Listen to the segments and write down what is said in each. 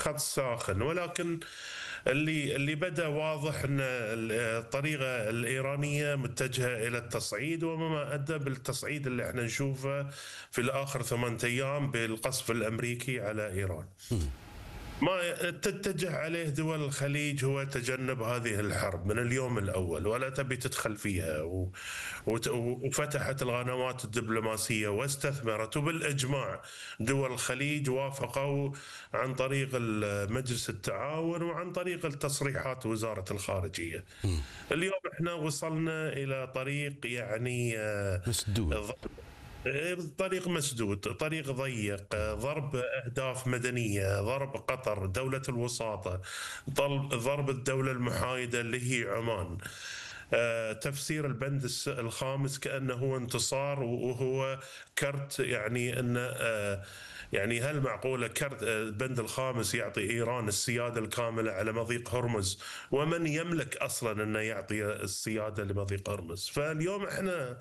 خط ساخن، ولكن اللي بدا واضح ان الطريقه الايرانيه متجهه الى التصعيد، وما ادى بالتصعيد اللي احنا نشوفه في الاخر 8 ايام بالقصف الامريكي على ايران. ما تتجه عليه دول الخليج هو تجنب هذه الحرب من اليوم الأول، ولا تبي تدخل فيها، وفتحت القنوات الدبلوماسية واستثمرت، وبالإجماع دول الخليج وافقوا عن طريق مجلس التعاون وعن طريق التصريحات وزارة الخارجية. اليوم احنا وصلنا إلى طريق يعني مسدود، طريق مسدود، طريق ضيق، ضرب أهداف مدنية، ضرب قطر دولة الوساطة، ضرب الدولة المحايدة اللي هي عمان. تفسير البند الخامس كأنه هو انتصار، وهو كرت، يعني أن يعني هل معقولة كرت البند الخامس يعطي إيران السيادة الكاملة على مضيق هرمز، ومن يملك أصلا أنه يعطي السيادة لمضيق هرمز؟ فاليوم احنا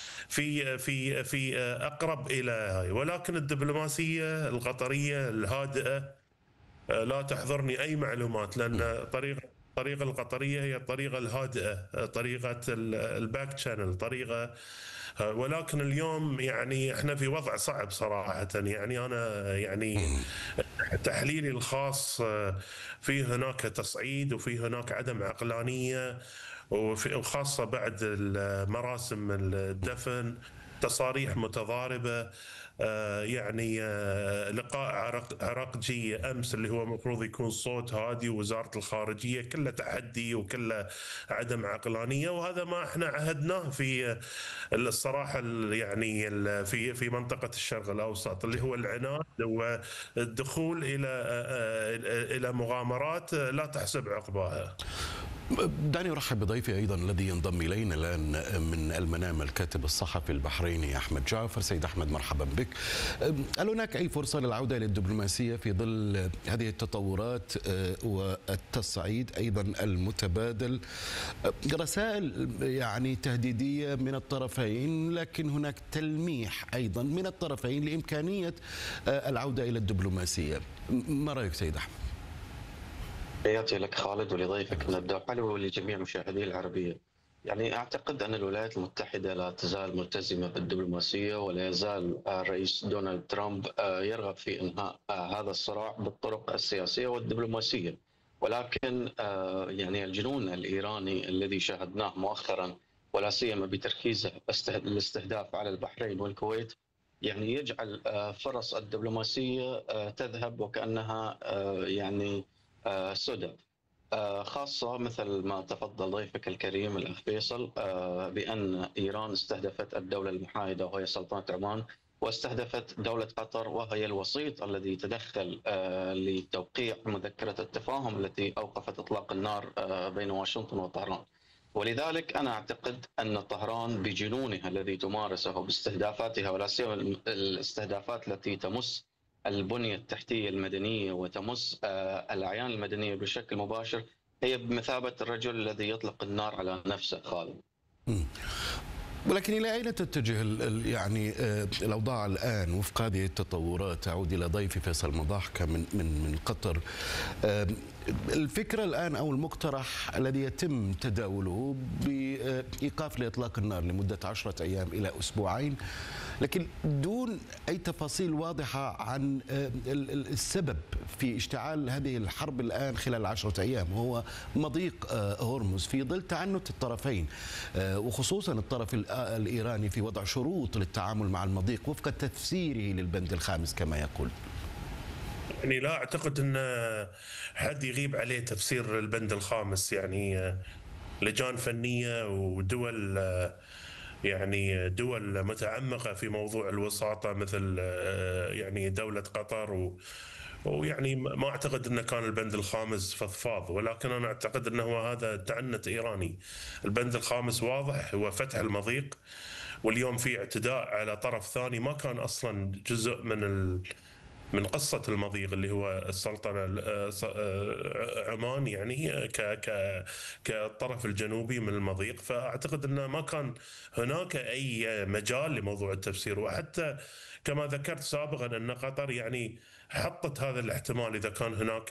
في اقرب الى هاي، ولكن الدبلوماسيه القطريه الهادئه لا تحضرني اي معلومات، لان الطريقه القطريه هي الطريقه الهادئه، طريقه الباك شانل، طريقه. ولكن اليوم يعني احنا في وضع صعب صراحه. يعني انا يعني تحليلي الخاص في هناك تصعيد وفي هناك عدم عقلانيه، وخاصة بعد مراسم الدفن، تصاريح متضاربة. يعني لقاء عراقجي أمس اللي هو المفروض يكون صوت هادي، ووزارة الخارجية كله تحدي وكله عدم عقلانية، وهذا ما احنا عهدناه في الصراحة يعني في منطقة الشرق الأوسط، اللي هو العناد والدخول إلى مغامرات لا تحسب عقباها. دعني أرحب بضيفي أيضا الذي ينضم إلينا الآن من المنام، الكاتب الصحفي البحريني أحمد جعفر. سيد أحمد، مرحبا بك. هل هناك أي فرصة للعودة إلى الدبلوماسية في ظل هذه التطورات والتصعيد أيضا المتبادل؟ رسائل يعني تهديدية من الطرفين، لكن هناك تلميح أيضا من الطرفين لإمكانية العودة إلى الدبلوماسية. ما رأيك سيد أحمد؟ تحياتي لك خالد ولضيفك من الدوحة ولجميع مشاهدي العربية. يعني أعتقد أن الولايات المتحدة لا تزال ملتزمة بالدبلوماسية، ولا يزال الرئيس دونالد ترامب يرغب في إنهاء هذا الصراع بالطرق السياسية والدبلوماسية. ولكن يعني الجنون الإيراني الذي شاهدناه مؤخرا، ولا سيما بتركيزه الاستهداف على البحرين والكويت، يعني يجعل فرص الدبلوماسية تذهب وكأنها يعني سدى. خاصة مثل ما تفضل ضيفك الكريم الأخ فيصل بأن إيران استهدفت الدولة المحايدة وهي سلطنة عمان، واستهدفت دولة قطر وهي الوسيط الذي تدخل لتوقيع مذكرة التفاهم التي أوقفت إطلاق النار بين واشنطن وطهران. ولذلك أنا أعتقد أن طهران بجنونها الذي تمارسه باستهدافاتها، ولا سيما الاستهدافات التي تمس البنية التحتية المدنية وتمس الأعيان المدنية بشكل مباشر، هي بمثابة الرجل الذي يطلق النار على نفسه خالد. ولكن إلى أين تتجه يعني الأوضاع الآن وفق هذه التطورات؟ أعود إلى ضيفي فيصل مضاحكة من قطر. الفكرة الآن أو المقترح الذي يتم تداوله بإيقاف لإطلاق النار لمدة 10 أيام إلى أسبوعين، لكن دون أي تفاصيل واضحة عن السبب في اشتعال هذه الحرب الآن خلال 10 أيام، وهو مضيق هرمز في ظل تعنت الطرفين، وخصوصا الطرف الإيراني في وضع شروط للتعامل مع المضيق وفق تفسيره للبند الخامس كما يقول. يعني لا أعتقد أن حد يغيب عليه تفسير البند الخامس. يعني لجان فنية ودول، يعني دول متعمقة في موضوع الوساطة مثل يعني دولة قطر، ويعني ما أعتقد أنه كان البند الخامس فضفاض، ولكن أنا أعتقد أنه هذا تعنت إيراني. البند الخامس واضح، هو فتح المضيق، واليوم في اعتداء على طرف ثاني ما كان أصلا جزء من قصة المضيق، اللي هو السلطنة عمان، يعني كالطرف الجنوبي من المضيق. فأعتقد أنه ما كان هناك أي مجال لموضوع التفسير. وحتى كما ذكرت سابقا أن قطر يعني حطت هذا الاحتمال إذا كان هناك